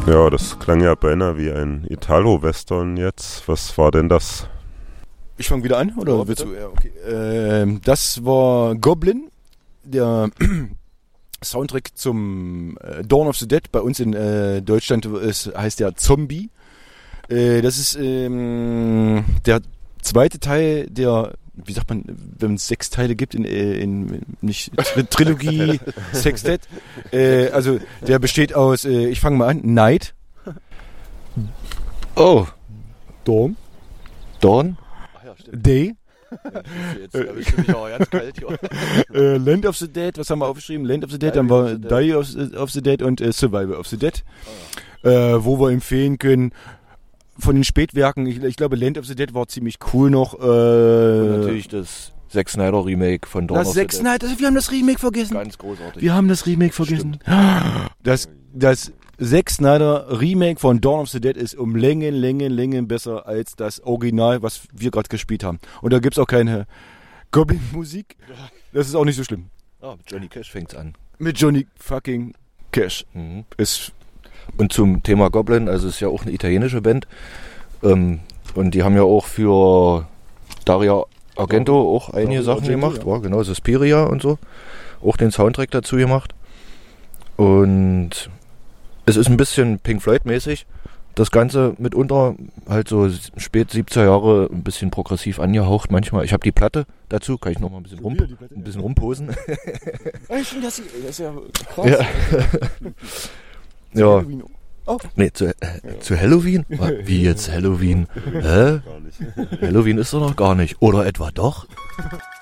Ja, das klang ja beinahe wie ein Italo-Western jetzt. Was war denn das? Ich fange wieder an, oder Ja, willst du? Ja, okay. Das war Goblin, der Soundtrack zum Dawn of the Dead. Bei uns in Deutschland heißt der Zombie. Das ist der zweite Teil der, wie sagt man, wenn es 6 Teile gibt in nicht Trilogie, Sextett. Also der besteht aus, ich fange mal an, Night. Oh. Dawn. Dawn? Ach ja, stimmt. Day. Jetzt erwischt mich auch ganz kalt hier. Land of the Dead, was haben wir aufgeschrieben? Land of the Dead, dann war Die of the Dead und Survival of the Dead. Wo wir empfehlen können, von den Spätwerken, ich glaube Land of the Dead war ziemlich cool noch. Und natürlich das Zack Snyder Remake von Dawn of the Dead. Zack Snyder, wir haben das Remake vergessen. Ganz großartig. Wir haben das Remake vergessen. Das Zack Snyder Remake von Dawn of the Dead ist um Längen besser als das Original, was wir gerade gespielt haben. Und da gibt's auch keine Goblin-Musik. Das ist auch nicht so schlimm. Ah, mit Johnny Cash fängt's an. Mit Johnny fucking Cash. Mhm. Und zum Thema Goblin, also es ist ja auch eine italienische Band. Und die haben ja auch für Dario Argento auch einige Sachen gemacht. Ja. War genau, Suspiria und so. Auch den Soundtrack dazu gemacht. Und es ist ein bisschen Pink Floyd-mäßig. Das Ganze mitunter halt so spät 70er Jahre ein bisschen progressiv angehaucht manchmal. Ich habe die Platte dazu, kann ich noch mal ein bisschen rumposen. Das ist ja krass. Ja. Ja. Oh. Nee, zu Halloween? Wie jetzt Halloween? Hä? Halloween ist doch noch gar nicht. Oder etwa doch?